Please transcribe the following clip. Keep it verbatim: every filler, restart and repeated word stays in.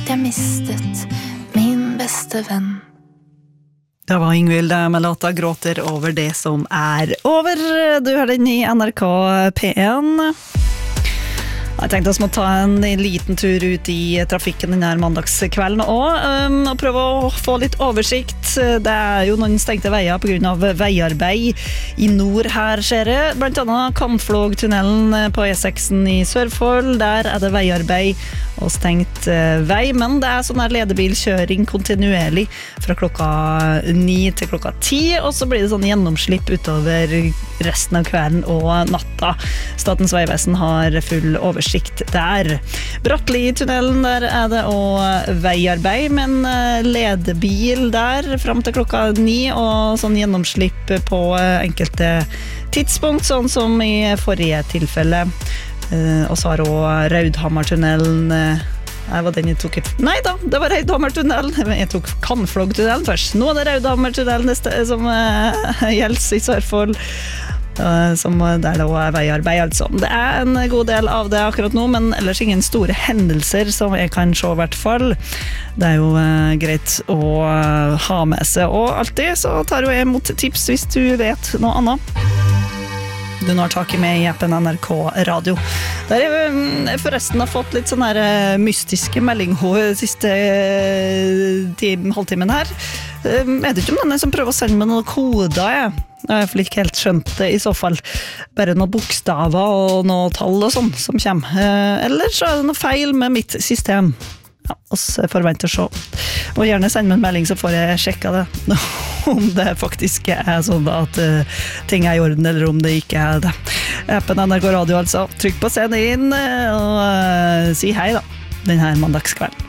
at jeg mistet min beste venn. Det var Ingvild med låta Gråter over det som er over. Du har den i N R K P én. Jeg tenkte oss må ta en liten tur ut i trafikken denne mandagskvelden også, um, og prøve å få litt oversikt. Det er jo noen stengte veier på grunn av veiarbeid i nord her, ser jeg. Blant annet Kamflågtunnelen på E seks i Sørfold. Der er det veiarbeid og stengt vei, men det er sånn her ledebilkjøring kontinuerlig fra klokka ni til klokka ti, og så blir det sånn gjennomslipp utover resten av kvelden og natta. Statens vegvesen har full oversikt der. Bratteli-tunnelen, der er det også veiarbeid, men ledebil der frem til klokka ni, og sånn gjennomslipp på enkelte tidspunkt, sånn som i forrige tilfelle. Og så har også Raudhammartunnelen, jeg var den jeg tok et... Nei da, det var Raudhammartunnelen. Jeg tok Kamflågtunnelen først. Nå er det Raudhammartunnelen som gjelder i Sørfold, som der det også er veiarbeid, altså. Det er en god del av det akkurat nå, men ellers ingen store hendelser som jeg kan se i hvert fall. Det er jo uh, greit å uh, ha med seg, og alltid så tar jeg imot tips hvis du vet noe annet. Du nå har tak i meg i appen N R K Radio. Der jeg forresten har fått litt sånne her mystiske meldinger siste time, halvtimen her. Jeg vet ikke om den er som prøver å sende meg noen koder, jeg. Jeg har iallfall ikke helt skjønt det i så fall. Bare noen bokstaver og noen tall og sånn som kommer. Eller så er det noe feil med mitt system. Ja, oss forventer å se. Og gjerne send meg en melding, så får jeg sjekka det. Om det faktisk er sånn at uh, ting er i orden, eller om det ikke er det. Appen N R K Radio, altså. Trykk på send inn og uh, si hei da, denne mandagskvelden.